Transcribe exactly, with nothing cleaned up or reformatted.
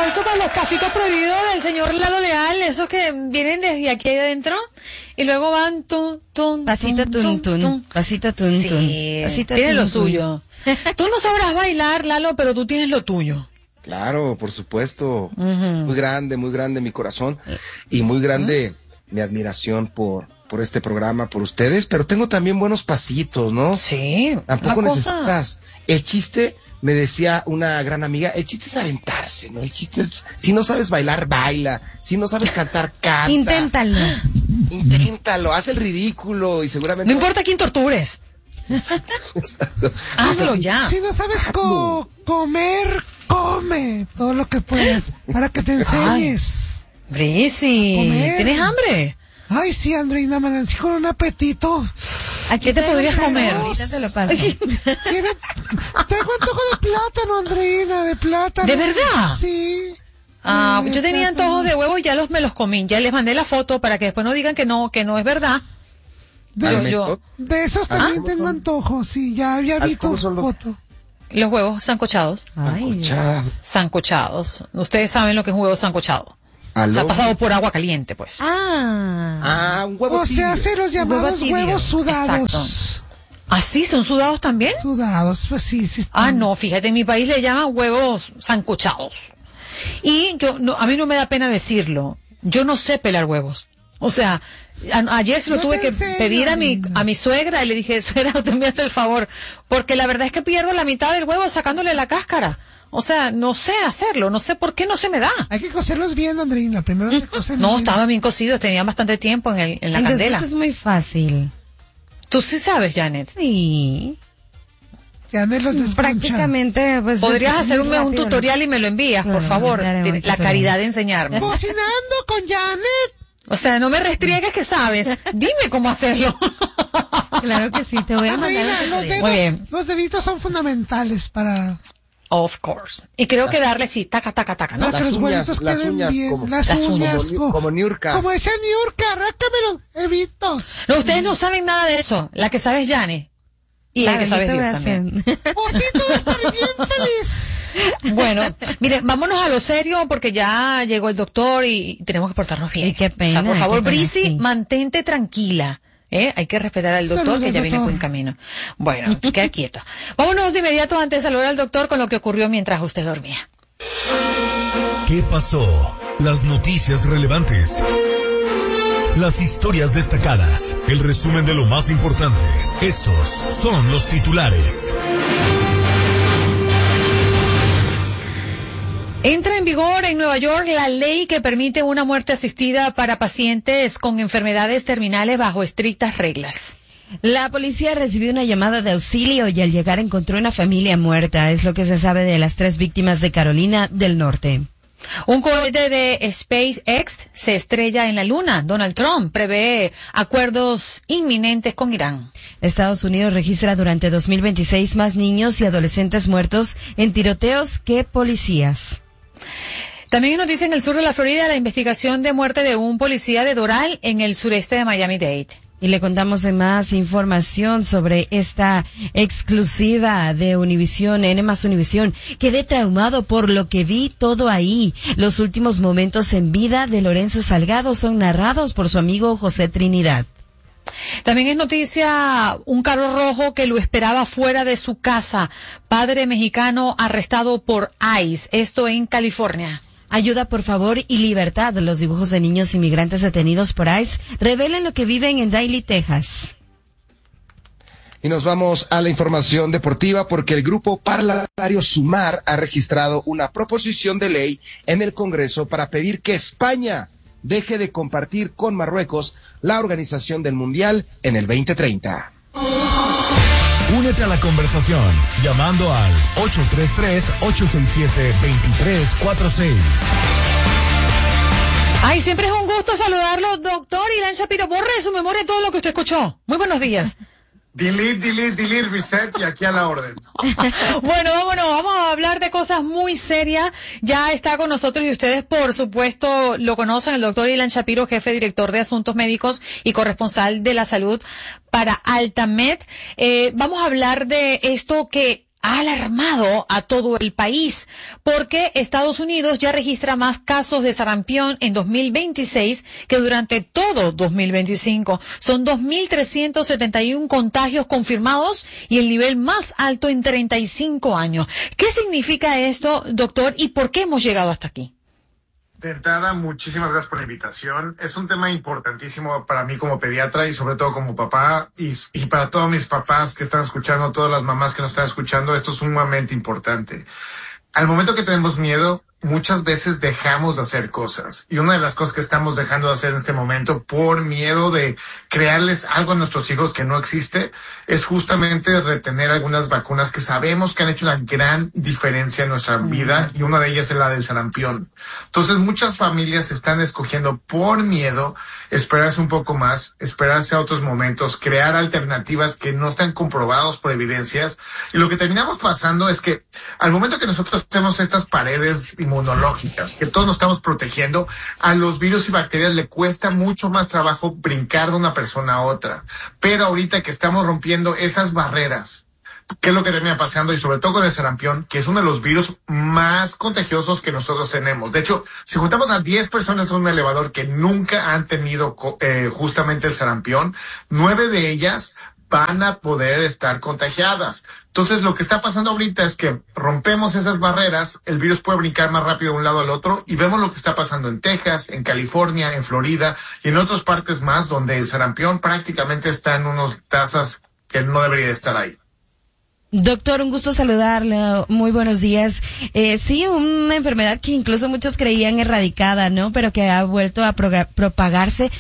eso para los casitos prohibidos del señor Lalo Leal, esos que vienen desde aquí adentro y luego van tun, tun, pasito tun, tun, tun, pasito tun, tun. Sí, pasito tiene tun, lo tun. suyo. Tú no sabrás bailar, Lalo, pero tú tienes lo tuyo. Claro, por supuesto. Uh-huh. Muy grande, muy grande mi corazón y muy grande uh-huh. mi admiración por por este programa, por ustedes, pero tengo también buenos pasitos, ¿no? Sí. Tampoco una necesitas. Cosa... El chiste, me decía una gran amiga, el chiste es aventarse, ¿no? El chiste es, si no sabes bailar, baila. Si no sabes cantar, canta. Inténtalo. Inténtalo, haz el ridículo y seguramente... No importa quién tortures. Exacto, exacto. Hazlo ya. Si no sabes co- comer, come todo lo que puedas para que te enseñes. Brisi, ¿tienes hambre? Ay, sí, Andreina, me nací con un apetito. ¿A qué te podrías comer? Ahorita te lo paso. Tengo antojo de plátano, Andreina, de plátano. ¿De verdad? Sí. Ah, de yo tenía plátano. antojos de huevo y ya los me los comí. Ya les mandé la foto para que después no digan que no, que no es verdad. De, Yo, yo, de esos también ¿Ah? tengo antojo, sí, ya había visto ¿Cómo son los- foto. los huevos sancochados. Ay, Escucha, Sancochados. Ustedes saben lo que es un huevo sancochado. aló. Se ha pasado por agua caliente, pues. ah. Ah, un huevo O sea, tibio. hace los llamados tibio. huevos sudados. Exacto. ¿Ah, sí? ¿Son sudados también? Sudados, pues sí, sí. Ah, están. no, fíjate, en mi país le llaman huevos sancochados. Y yo, no, a mí no me da pena decirlo. Yo no sé pelar huevos. O sea, a- ayer se lo No tuve te que enseño, pedir a mi, Andreina. a mi suegra y le dije, suegra, usted me hace el favor. Porque la verdad es que pierdo la mitad del huevo sacándole la cáscara. O sea, no sé hacerlo, no sé por qué no se me da. Hay que cocerlos bien, Andreina. Primero hay que cocerlos No, bien. estaban bien cocidos, tenían bastante tiempo en, el, en la Entonces candela. es muy fácil. Tú sí sabes, Janet. Sí. Ya me los desconcha. Prácticamente, pues. Podrías es hacer un, muy un rápido. tutorial y me lo envías, por Claro, favor. claro, un Tienes la tutorial. caridad de enseñarme. Cocinando con Janet. O sea, no me restriegues que sabes. Dime cómo hacerlo. Claro que sí, te voy a mandar. Andreina, un los tutorial. Muy dedos, bien. los deditos son fundamentales para, Of course. Y creo que darle sí, taca, taca, taca, ¿no? para que Las los uñas, huevitos las queden uñas bien. como- las, las uñas, uñas. Como, como Niurka. Como decía Niurka, arráncame los huevitos. No, ustedes no saben nada de eso. La que sabe es Jane. Y Claro, el que yo sabe te es voy Dios a también. hacer. Osito va a estar bien feliz. Bueno, miren, vámonos a lo serio porque ya llegó el doctor y tenemos que portarnos bien. Ay, qué pena, O sea, por favor, qué pena, Brisi, sí. mantente tranquila. ¿Eh? Hay que respetar al doctor Saludos, que ya viene en doctor. buen camino. Bueno, queda quieto. Vámonos de inmediato antes de saludar al doctor con lo que ocurrió mientras usted dormía. ¿Qué pasó? Las noticias relevantes. Las historias destacadas. El resumen de lo más importante. Estos son los titulares. Entra en vigor en Nueva York la ley que permite una muerte asistida para pacientes con enfermedades terminales bajo estrictas reglas. La policía recibió una llamada de auxilio y al llegar encontró una familia muerta. Es lo que se sabe de las tres víctimas de Carolina del Norte. Un cohete de SpaceX se estrella en la Luna. Donald Trump prevé acuerdos inminentes con Irán. Estados Unidos registra durante dos mil veintiséis más niños y adolescentes muertos en tiroteos que policías. También es noticia en el sur de la Florida la investigación de muerte de un policía de Doral en el sureste de Miami-Dade. Y le contamos en más información sobre esta exclusiva de Univisión, N más Univisión. Quedé traumado por lo que vi todo ahí. Los últimos momentos en vida de Lorenzo Salgado son narrados por su amigo José Trinidad. También es noticia un carro rojo que lo esperaba fuera de su casa. Padre mexicano arrestado por ICE, esto en California. Ayuda, por favor, y libertad. Los dibujos de niños inmigrantes detenidos por ICE revelan lo que viven en Daly, Texas. Y nos vamos a la información deportiva porque el grupo parlamentario Sumar ha registrado una proposición de ley en el Congreso para pedir que España deje de compartir con Marruecos la organización del Mundial en el veinte treinta. Únete a la conversación llamando al ocho tres tres, ocho seis siete, dos tres cuatro seis. Ay, siempre es un gusto saludarlo, doctor Ilan Shapiro. Borre de su memoria todo lo que usted escuchó. Muy buenos días. Delete, delete, delete, reset y aquí a la orden. Bueno, vámonos, vamos a hablar de cosas muy serias. Ya está con nosotros y ustedes, por supuesto, lo conocen, el doctor Ilan Shapiro, jefe director de Asuntos Médicos y corresponsal de la salud para Altamed. Eh, vamos a hablar de esto que ha alarmado a todo el país, porque Estados Unidos ya registra más casos de sarampión en dos mil veintiséis que durante todo dos mil veinticinco. Son dos mil trescientos setenta y uno contagios confirmados y el nivel más alto en treinta y cinco años. ¿Qué significa esto, doctor, y por qué hemos llegado hasta aquí? De entrada, muchísimas gracias por la invitación. Es un tema importantísimo para mí como pediatra y sobre todo como papá y, y para todos mis papás que están escuchando, todas las mamás que nos están escuchando, esto es sumamente importante. Al momento que tenemos miedo, muchas veces dejamos de hacer cosas. Y una de las cosas que estamos dejando de hacer en este momento por miedo de crearles algo a nuestros hijos que no existe es justamente retener algunas vacunas que sabemos que han hecho una gran diferencia en nuestra vida y una de ellas es la del sarampión. Entonces muchas familias están escogiendo por miedo esperarse un poco más, esperarse a otros momentos, crear alternativas que no están comprobados por evidencias. Y lo que terminamos pasando es que al momento que nosotros tenemos estas paredes inmunológicas, que todos nos estamos protegiendo, a los virus y bacterias le cuesta mucho más trabajo brincar de una persona a otra. Pero ahorita que estamos rompiendo esas barreras, ¿qué es lo que termina pasando? Y sobre todo con el sarampión, que es uno de los virus más contagiosos que nosotros tenemos. De hecho, si juntamos a diez personas en un elevador que nunca han tenido eh, justamente el sarampión, nueve de ellas van a poder estar contagiadas. Entonces, lo que está pasando ahorita es que rompemos esas barreras, el virus puede brincar más rápido de un lado al otro y vemos lo que está pasando en Texas, en California, en Florida y en otras partes más donde el sarampión prácticamente está en unas tasas que no debería estar ahí. Doctor, un gusto saludarlo. Muy buenos días. Eh, sí, una enfermedad que incluso muchos creían erradicada, ¿no? Pero que ha vuelto a propagarse